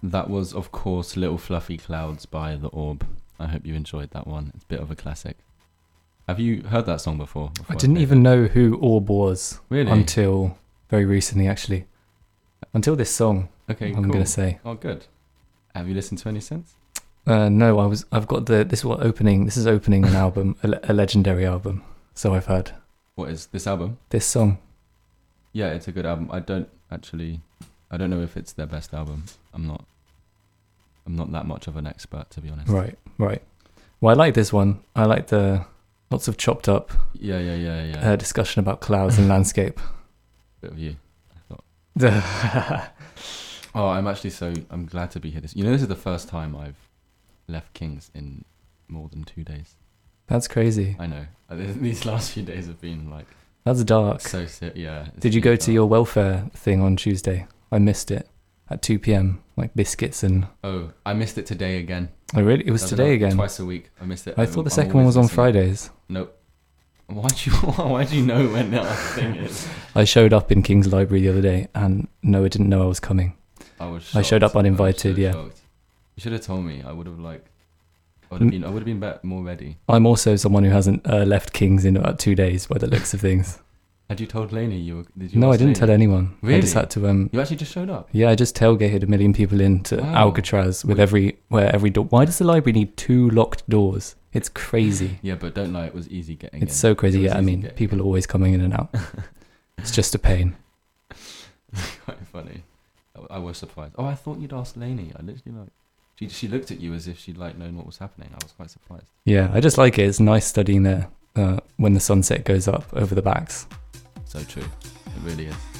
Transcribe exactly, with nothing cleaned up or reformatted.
That was, of course, Little Fluffy Clouds by The Orb. I hope you enjoyed that one. It's a bit of a classic. Have you heard that song before? before I didn't I even it? know who Orb was Really? until very recently, actually. Until this song, Okay, I'm cool. going to say. Oh, good. Have you listened to any since? Uh, no, I was. I've got the. This is what opening. This is opening an album, a, le- a legendary album. So I've heard What is this album? this song. Yeah, it's a good album. I don't actually... I don't know if it's their best album. I'm not... I'm not that much of an expert, to be honest. Right, right. Well, I like this one. I like the lots of chopped up Yeah, yeah, yeah, yeah. uh, discussion about clouds and landscape. Bit of you. The- Oh, I'm actually so... I'm glad to be here. This, you know, this is the first time I've left King's in more than two days. That's crazy. I know. Uh, th- These last few days have been, like, That's dark. so... si- Yeah. it's Did you been go to dark. your welfare thing on Tuesday? I missed it at two p.m. Like biscuits and. Oh, I missed it today again. Oh really? It was Does today it again. Twice a week. I missed it. I I'm- thought the I'm second one always was on missing it. Fridays. Nope. Why'd you, why'd you know when that thing is? I showed up in King's Library the other day, and Noah didn't know I was coming. I was I showed shocked. up uninvited, I was so yeah. shocked. You should have told me. I would have, like... I would have been, I would have been better, more ready. I'm also someone who hasn't uh, left King's in about two days by the looks of things. Had you told Lainey you were... Did you No, I ask didn't Lainey? tell anyone. I just Really? had to. Um, You actually just showed up? yeah, I just tailgated a million people into Wow. Alcatraz with Wait. every where every door. Why does the library need two locked doors? It's crazy. Yeah, but don't lie, it was easy getting in. It's so crazy. It was Yeah, I easy mean, getting people in. are always coming in and out. It's just a pain. Quite funny. I, I was surprised. Oh, I thought you'd asked Lainey. I literally, like... She, she looked at you as if she'd, like, known what was happening. I was quite surprised. Yeah, I just like it. It's nice studying there uh, when the sunset goes up over the backs. So true. It really is.